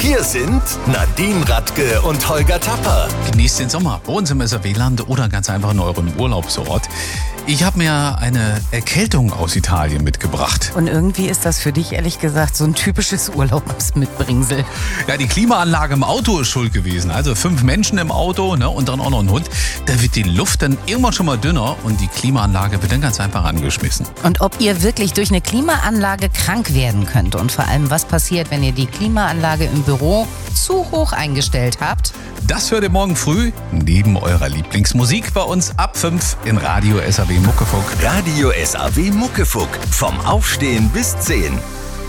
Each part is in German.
Hier sind Nadine Radke und Holger Tapper. Genießt den Sommer bei uns im SAW-Land oder ganz einfach in eurem Urlaubsort. Ich habe mir eine Erkältung aus Italien mitgebracht. Und irgendwie ist das für dich, ehrlich gesagt, so ein typisches Urlaubsmitbringsel. Ja, die Klimaanlage im Auto ist schuld gewesen. Also 5 Menschen im Auto, und dann auch noch ein Hund. Da wird die Luft dann irgendwann schon mal dünner und die Klimaanlage wird dann ganz einfach angeschmissen. Und ob ihr wirklich durch eine Klimaanlage krank werden könnt und vor allem, was passiert, wenn ihr die Klimaanlage im Büro zu hoch eingestellt habt? Das hört ihr morgen früh neben eurer Lieblingsmusik bei uns ab 5 in Radio SAW Muckefuck. Radio SAW Muckefuck. Vom Aufstehen bis 10.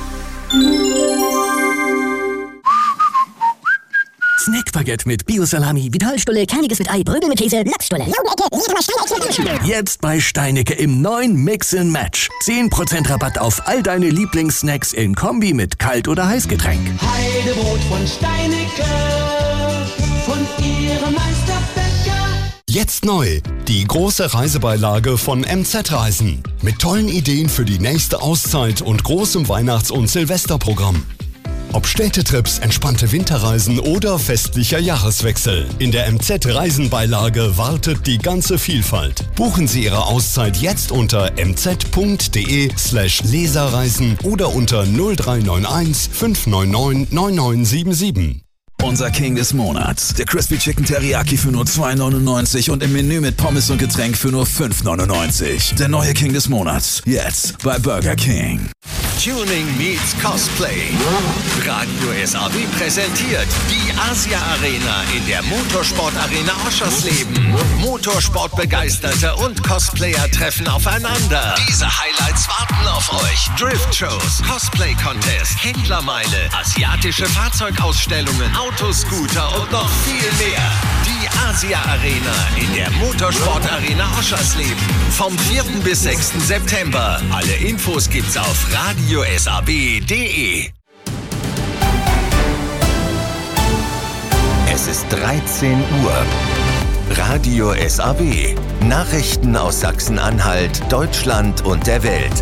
Snackbaguette mit Bio-Salami, Vitalstulle, Kerniges mit Ei, Brögel mit Käse, Lachsstulle. Jetzt bei Steinecke im neuen Mix & Match. 10% Rabatt auf all deine Lieblingssnacks in Kombi mit Kalt- oder Heißgetränk. Heidebrot von Steinecke, von ihrem Meisterbäcker. Jetzt neu, die große Reisebeilage von MZ Reisen. Mit tollen Ideen für die nächste Auszeit und großem Weihnachts- und Silvesterprogramm. Ob Städtetrips, entspannte Winterreisen oder festlicher Jahreswechsel. In der MZ-Reisenbeilage wartet die ganze Vielfalt. Buchen Sie Ihre Auszeit jetzt unter mz.de/leserreisen oder unter 0391 599 9977. Unser King des Monats. Der Crispy Chicken Teriyaki für nur $2,99 und im Menü mit Pommes und Getränk für nur $5,99. Der neue King des Monats. Jetzt bei Burger King. Tuning meets Cosplay. Radio SAW präsentiert die Asia Arena in der Motorsport Arena Oschersleben. Motorsportbegeisterte und Cosplayer treffen aufeinander. Diese Highlights warten auf euch. Drift-Shows, Cosplay-Contest, Händlermeile, asiatische Fahrzeugausstellungen, Autoscooter und noch viel mehr. Die Asia Arena in der Motorsport Arena Oschersleben. Vom 4. bis 6. September. Alle Infos gibt's auf radiosaw.de. Es ist 13 Uhr. Radio SAW. Nachrichten aus Sachsen-Anhalt, Deutschland und der Welt.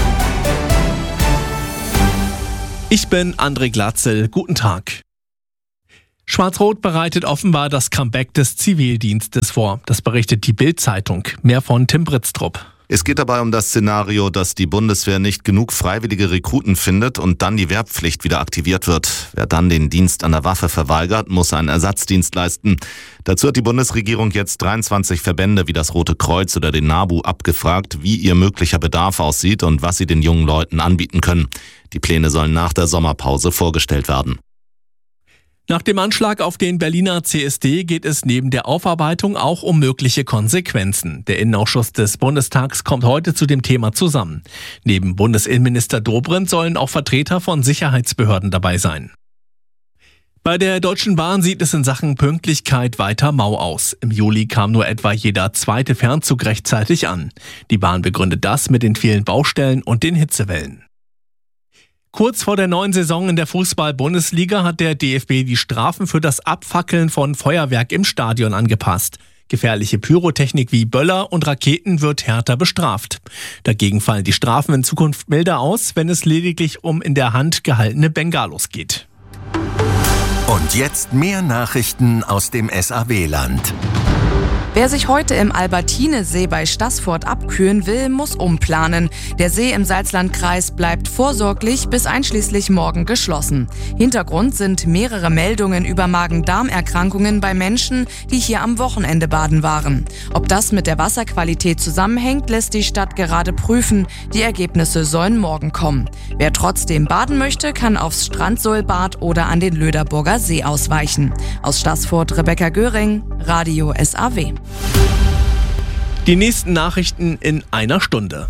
Ich bin André Glatzel. Guten Tag. Schwarz-Rot bereitet offenbar das Comeback des Zivildienstes vor. Das berichtet die Bild-Zeitung. Mehr von Tim Britztrup. Es geht dabei um das Szenario, dass die Bundeswehr nicht genug freiwillige Rekruten findet und dann die Wehrpflicht wieder aktiviert wird. Wer dann den Dienst an der Waffe verweigert, muss einen Ersatzdienst leisten. Dazu hat die Bundesregierung jetzt 23 Verbände wie das Rote Kreuz oder den NABU abgefragt, wie ihr möglicher Bedarf aussieht und was sie den jungen Leuten anbieten können. Die Pläne sollen nach der Sommerpause vorgestellt werden. Nach dem Anschlag auf den Berliner CSD geht es neben der Aufarbeitung auch um mögliche Konsequenzen. Der Innenausschuss des Bundestags kommt heute zu dem Thema zusammen. Neben Bundesinnenminister Dobrindt sollen auch Vertreter von Sicherheitsbehörden dabei sein. Bei der Deutschen Bahn sieht es in Sachen Pünktlichkeit weiter mau aus. Im Juli kam nur etwa jeder zweite Fernzug rechtzeitig an. Die Bahn begründet das mit den vielen Baustellen und den Hitzewellen. Kurz vor der neuen Saison in der Fußball-Bundesliga hat der DFB die Strafen für das Abfackeln von Feuerwerk im Stadion angepasst. Gefährliche Pyrotechnik wie Böller und Raketen wird härter bestraft. Dagegen fallen die Strafen in Zukunft milder aus, wenn es lediglich um in der Hand gehaltene Bengalos geht. Und jetzt mehr Nachrichten aus dem SAW-Land. Wer sich heute im Albertinesee bei Staßfurt abkühlen will, muss umplanen. Der See im Salzlandkreis bleibt vorsorglich bis einschließlich morgen geschlossen. Hintergrund sind mehrere Meldungen über Magen-Darm-Erkrankungen bei Menschen, die hier am Wochenende baden waren. Ob das mit der Wasserqualität zusammenhängt, lässt die Stadt gerade prüfen. Die Ergebnisse sollen morgen kommen. Wer trotzdem baden möchte, kann aufs Strandsohlbad oder an den Löderburger See ausweichen. Aus Staßfurt Rebecca Göring, Radio SAW. Die nächsten Nachrichten in einer Stunde.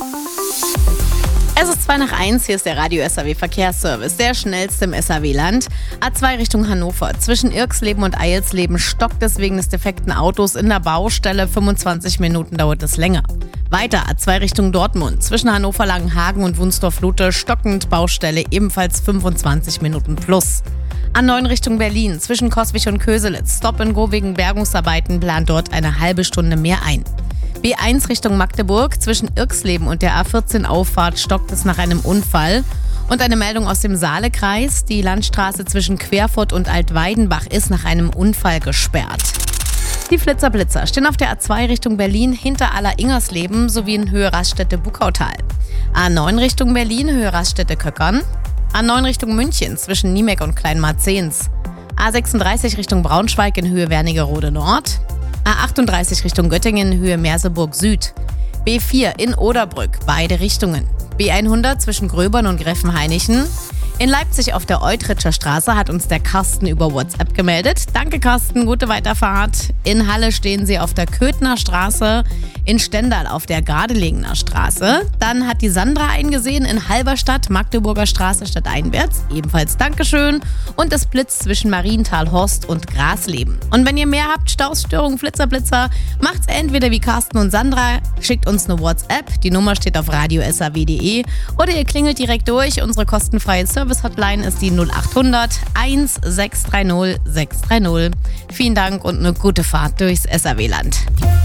Es ist 2:01, hier ist der Radio SAW Verkehrsservice, der schnellste im SAW-Land. A2 Richtung Hannover. Zwischen Irxleben und Eilsleben stockt es wegen des defekten Autos in der Baustelle. 25 Minuten dauert es länger. Weiter A2 Richtung Dortmund. Zwischen Hannover-Langenhagen und Wunstorf-Lute stockend Baustelle, ebenfalls 25 Minuten plus. A9 Richtung Berlin. Zwischen Coswig und Köselitz. Stop and Go wegen Bergungsarbeiten, plant dort eine halbe Stunde mehr ein. B1 Richtung Magdeburg. Zwischen Irxleben und der A14 Auffahrt stockt es nach einem Unfall. Und eine Meldung aus dem Saalekreis. Die Landstraße zwischen Querfurt und Altweidenbach ist nach einem Unfall gesperrt. Die Flitzer-Blitzer stehen auf der A2 Richtung Berlin hinter Aller-Ingersleben sowie in Höhe Raststätte-Buckautal. A9 Richtung Berlin, Höhe Raststätte-Köckern. A9 Richtung München zwischen Niemek und Kleinmarzens. A36 Richtung Braunschweig in Höhe Wernigerode Nord. A38 Richtung Göttingen in Höhe Merseburg Süd. B4 in Oderbrück, beide Richtungen. B100 zwischen Gröbern und Gräfenhainichen. In Leipzig auf der Eutritscher Straße hat uns der Carsten über WhatsApp gemeldet. Danke Carsten, gute Weiterfahrt. In Halle stehen sie auf der Köthner Straße, in Stendal auf der Gardelinger Straße. Dann hat die Sandra eingesehen in Halberstadt, Magdeburger Straße stadteinwärts. Ebenfalls Dankeschön. Und es blitzt zwischen Marienthal, Horst und Grasleben. Und wenn ihr mehr habt, Staus, Störungen, Flitzer, macht's entweder wie Carsten und Sandra, schickt uns eine WhatsApp. Die Nummer steht auf radiosaw.de oder ihr klingelt direkt durch. Unsere kostenfreie Service-Hotline ist die 0800 1630 630. Vielen Dank und eine gute Fahrt durchs SAW-Land.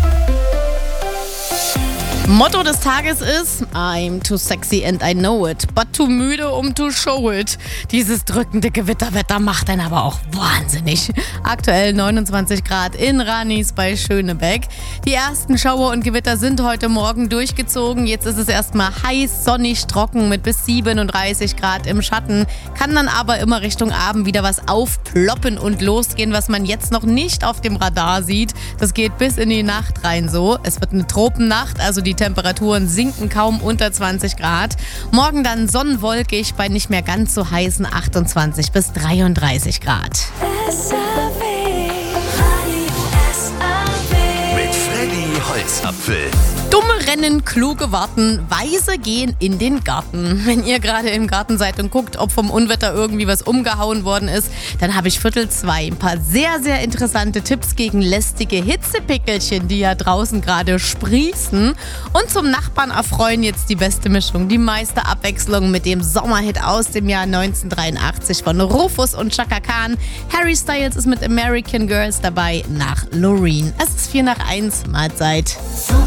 Motto des Tages ist I'm too sexy and I know it, but too müde to show it. Dieses drückende Gewitterwetter macht einen aber auch wahnsinnig. Aktuell 29 Grad in Ranis bei Schönebeck. Die ersten Schauer und Gewitter sind heute Morgen durchgezogen. Jetzt ist es erstmal heiß, sonnig, trocken mit bis 37 Grad im Schatten. Kann dann aber immer Richtung Abend wieder was aufploppen und losgehen, was man jetzt noch nicht auf dem Radar sieht. Das geht bis in die Nacht rein so. Es wird eine Tropennacht, also die Temperaturen sinken kaum unter 20 Grad. Morgen dann sonnenwolkig bei nicht mehr ganz so heißen 28 bis 33 Grad. Mit Freddy Holzapfel. Dumme rennen, kluge warten, weise gehen in den Garten. Wenn ihr gerade im Garten seid und guckt, ob vom Unwetter irgendwie was umgehauen worden ist, dann habe ich 1:45 ein paar sehr, sehr interessante Tipps gegen lästige Hitzepickelchen, die ja draußen gerade sprießen. Und zum Nachbarn erfreuen jetzt die beste Mischung, die meiste Abwechslung mit dem Sommerhit aus dem Jahr 1983 von Rufus und Chaka Khan. Harry Styles ist mit American Girls dabei nach Loreen. Es ist 1:04. Mahlzeit.